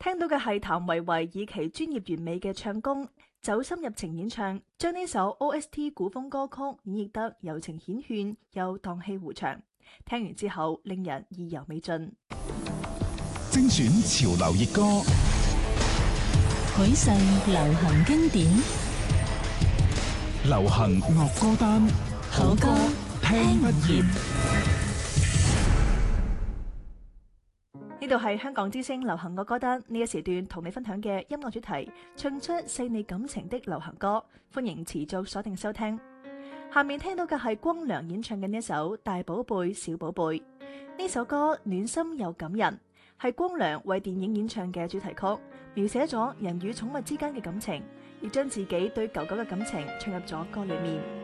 聽到嘅係譚維維以其專業完美嘅唱功，走心入情演唱，將呢首 OST 古風歌曲演繹得柔情顯勸又蕩氣迴腸。聽完之後，令人意猶未盡。 精選潮流熱歌， 許世流行經典， 流行樂歌單， 好歌聽不厭。 呢度係香港之聲流行樂歌單，呢個時段同你分享嘅音樂主題，唱出細膩感情的流行歌，歡迎持續鎖定收聽。下面聽到嘅係光良演唱嘅呢首《大寶貝小寶貝》，呢首歌暖心又感人，係光良為電影演唱嘅主題曲，描寫咗人與寵物之間嘅感情，亦將自己對狗狗嘅感情唱入咗歌裏面。